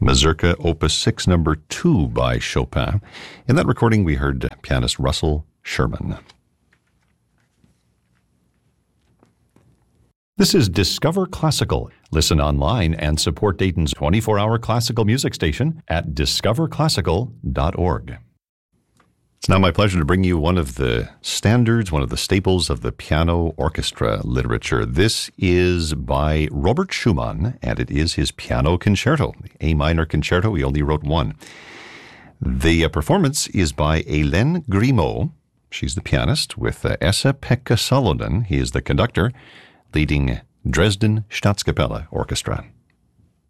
Mazurka Opus 6 number 2 by Chopin. In that recording we heard pianist Russell Sherman. This is Discover Classical. Listen online and support Dayton's 24-hour classical music station at discoverclassical.org. It's now my pleasure to bring you one of the standards, one of the staples of the piano orchestra literature. This is by Robert Schumann, and it is his piano concerto, the A minor concerto. He only wrote one. The performance is by Hélène Grimaud. She's the pianist, with Esa-Pekka Salonen. He is the conductor, leading Dresden Staatskapelle Orchestra.